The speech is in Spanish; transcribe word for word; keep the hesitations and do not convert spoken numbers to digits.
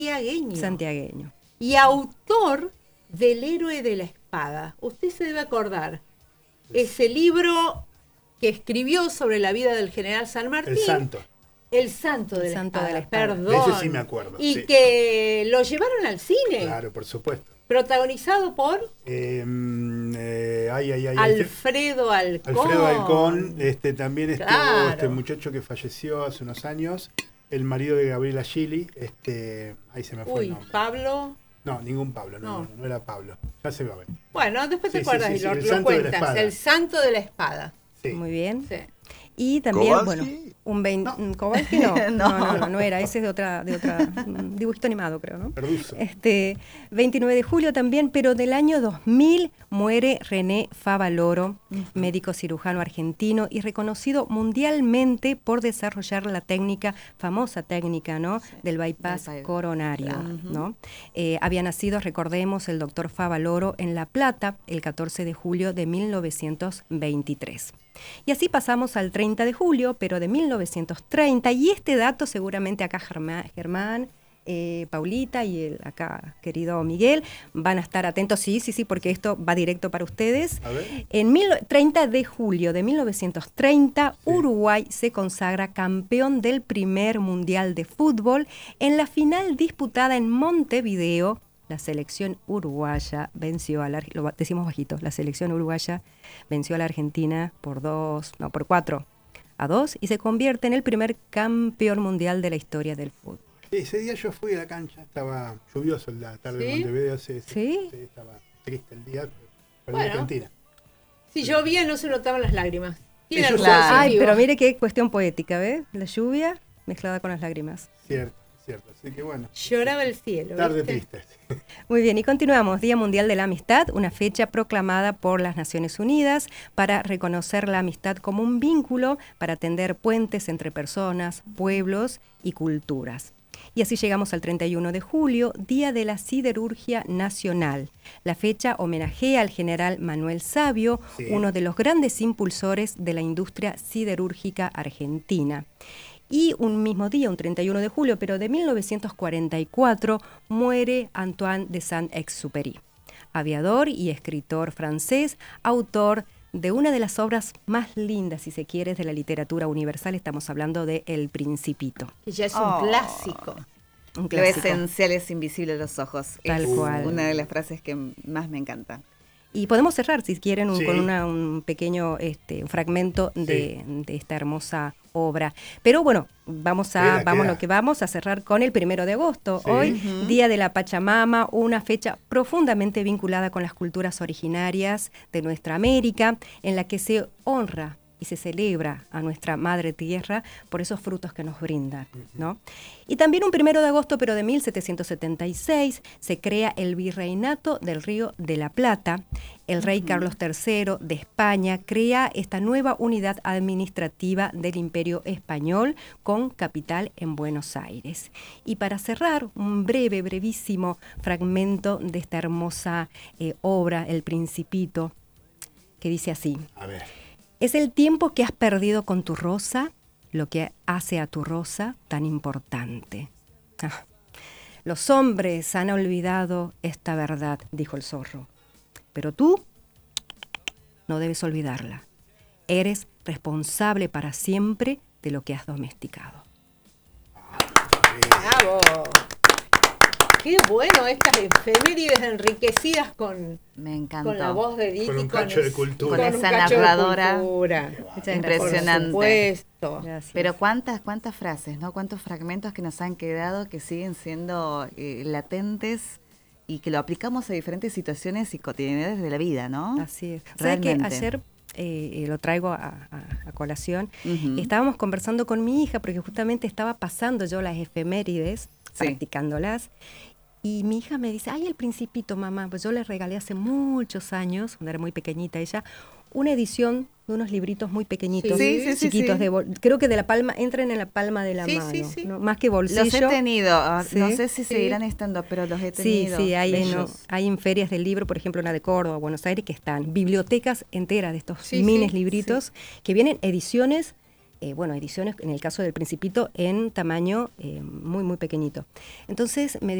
santiagueño. Santiagueño. Y autor del Héroe de la Espada. Usted se debe acordar. Ese libro que escribió sobre la vida del general San Martín. El Santo. El Santo de, El la, Santo espada, de la Espada. perdón. De ese sí me acuerdo. Y sí. que lo llevaron al cine. Claro, por supuesto. Protagonizado por Eh, eh, ay, ay, ay, Alfredo Alcón. Alfredo Alcón, este, también estuvo Claro. este muchacho que falleció hace unos años, el marido de Gabriela Gili, este, ahí se me fue Uy, el nombre. Pablo. No, ningún Pablo, no, No. no, no era Pablo. Ya se va a ver. Bueno, después te Sí, sí, acuerdas sí, y sí, lo, el lo Santo de la cuentas. Espada. El Santo de la Espada. Sí. Muy bien. Sí. Y también, ¿Kowalski? bueno, un veinte... No. ¿Kowalski no? No. no, no, no, no era. Ese es de otra, de otra un dibujito animado, creo, ¿no? Perduso. Este, veintinueve de julio también, pero del año dos mil muere René Favaloro, médico cirujano argentino y reconocido mundialmente por desarrollar la técnica, famosa técnica, ¿no? Del bypass Del by- coronario, Claro. ¿no? Eh, había nacido, recordemos, el doctor Favaloro en La Plata el catorce de julio de mil novecientos veintitrés. Y así pasamos al treinta de julio, pero de mil novecientos treinta, y este dato seguramente acá Germán, Germán eh, Paulita y el acá querido Miguel van a estar atentos, sí, sí, sí, porque esto va directo para ustedes. A ver. En mil, treinta de julio de mil novecientos treinta, Sí. Uruguay se consagra campeón del primer mundial de fútbol en la final disputada en Montevideo. La selección uruguaya venció a la, lo decimos bajito, la selección uruguaya venció a la Argentina por dos, no, por cuatro a dos y se convierte en el primer campeón mundial de la historia del fútbol. Sí, ese día yo fui a la cancha, estaba lluvioso la tarde ¿Sí? de Montevideo, sí, sí, ¿Sí? sí, estaba triste el día, perdí Bueno. Argentina. Si llovía no se notaban las lágrimas. Tiene Ellos algo son- positivo. Ay, pero mire qué cuestión poética, ¿ves? La lluvia mezclada con las lágrimas. Cierto, cierto, así que bueno. Lloraba el cielo. Tarde ¿viste? triste. Muy bien, y continuamos. Día Mundial de la Amistad, una fecha proclamada por las Naciones Unidas para reconocer la amistad como un vínculo para tender puentes entre personas, pueblos y culturas. Y así llegamos al treinta y uno de julio, Día de la Siderurgia Nacional. La fecha homenajea al general Manuel Savio, Sí. uno de los grandes impulsores de la industria siderúrgica argentina. Y un mismo día, un treinta y uno de julio, pero de mil novecientos cuarenta y cuatro, muere Antoine de Saint-Exupéry, aviador y escritor francés, autor de una de las obras más lindas, si se quiere, de la literatura universal. Estamos hablando de El Principito. Que ya es un Oh. clásico. Un Lo clásico. esencial es invisible a los ojos. Tal es cual. una de las frases que más me encanta. Y podemos cerrar, si quieren, un- Sí. con una- un pequeño este, un fragmento de, de esta hermosa obra. Pero bueno, vamos a Queda, vamos queda. lo que vamos a cerrar con el primero de agosto. Sí. Hoy, Ujú. Día de la Pachamama, una fecha profundamente vinculada con las culturas originarias de nuestra América, en la que se honra y se celebra a nuestra Madre Tierra por esos frutos que nos brinda, ¿no? Y también un primero de agosto, pero de mil setecientos setenta y seis, se crea el Virreinato del Río de la Plata. El rey Carlos tercero de España crea esta nueva unidad administrativa del Imperio Español con capital en Buenos Aires. Y para cerrar, un breve, brevísimo fragmento de esta hermosa eh, obra, El Principito, que dice así. A ver. Es el tiempo que has perdido con tu rosa lo que hace a tu rosa tan importante. Ah, los hombres han olvidado esta verdad, dijo el zorro. Pero tú no debes olvidarla. Eres responsable para siempre de lo que has domesticado. ¡Bravo! Qué bueno estas efemérides enriquecidas con, Me encantó. con la voz de Edith Con un y con, cacho de es- cultura. Con con un esa cacho de narradora. cultura. Muchas gracias. Impresionante. Por supuesto. Gracias. Pero cuántas, cuántas frases, ¿no? Cuántos fragmentos que nos han quedado que siguen siendo eh, latentes y que lo aplicamos a diferentes situaciones y cotidianidades de la vida, ¿no? Así es. ¿Sabes que Realmente. ayer eh, eh, lo traigo a, a- a colación? Ujú. Estábamos conversando con mi hija porque justamente estaba pasando yo las efemérides, Sí. practicándolas, y mi hija me dice, ay, El Principito, mamá. Pues yo le regalé hace muchos años, cuando era muy pequeñita ella, una edición de unos libritos muy pequeñitos, Sí, sí, sí, chiquitos, sí. de bol- creo que de la palma, entran en la palma de la Sí, mano, sí, sí. ¿no? Más que bolsillo. Los he tenido, ah, Sí. no sé si Sí. seguirán estando, pero los he Sí, tenido. sí, hay en, bellos. hay en ferias del libro, por ejemplo, una de Córdoba, Buenos Aires, que están bibliotecas enteras de estos Sí, minis sí, libritos que vienen ediciones eh, bueno, ediciones, en el caso del Principito, en tamaño eh, muy, muy pequeñito. Entonces me